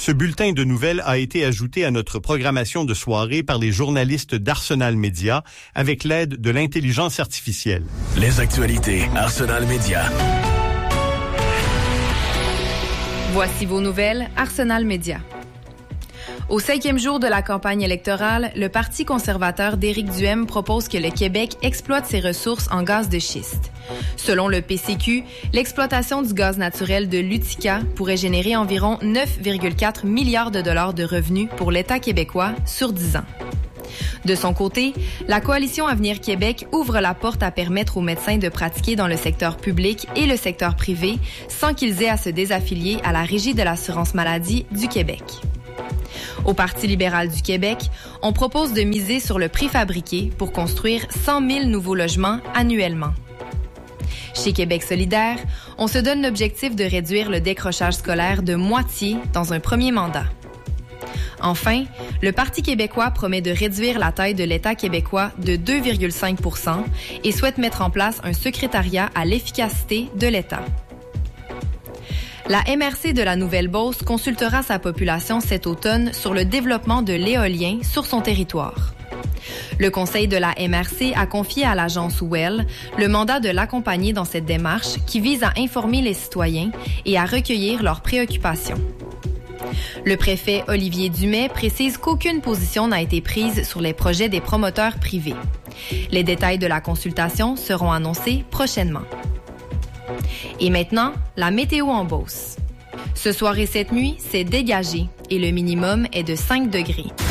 Ce bulletin de nouvelles a été ajouté à notre programmation de soirée par les journalistes d'Arsenal Média avec l'aide de l'intelligence artificielle. Les actualités Arsenal Média. Voici vos nouvelles Arsenal Média. Au 5e jour de la campagne électorale, le Parti conservateur d'Éric Duhaime propose que le Québec exploite ses ressources en gaz de schiste. Selon le PCQ, l'exploitation du gaz naturel de l'Utica pourrait générer environ 9,4 milliards de dollars de revenus pour l'État québécois sur 10 ans. De son côté, la Coalition Avenir Québec ouvre la porte à permettre aux médecins de pratiquer dans le secteur public et le secteur privé sans qu'ils aient à se désaffilier à la Régie de l'assurance maladie du Québec. Au Parti libéral du Québec, on propose de miser sur le préfabriqué pour construire 100 000 nouveaux logements annuellement. Chez Québec solidaire, on se donne l'objectif de réduire le décrochage scolaire de moitié dans un premier mandat. Enfin, le Parti québécois promet de réduire la taille de l'État québécois de 2,5 % et souhaite mettre en place un secrétariat à l'efficacité de l'État. La MRC de la Nouvelle-Beauce consultera sa population cet automne sur le développement de l'éolien sur son territoire. Le conseil de la MRC a confié à l'agence Well le mandat de l'accompagner dans cette démarche qui vise à informer les citoyens et à recueillir leurs préoccupations. Le préfet Olivier Dumais précise qu'aucune position n'a été prise sur les projets des promoteurs privés. Les détails de la consultation seront annoncés prochainement. Et maintenant, la météo en Beauce. Ce soir et cette nuit, c'est dégagé et le minimum est de 5 degrés.